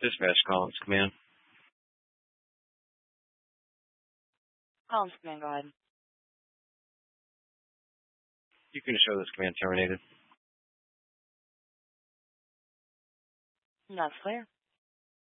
Dispatch Collins Command. Collins Command, go ahead. You can show this command terminated. That's clear.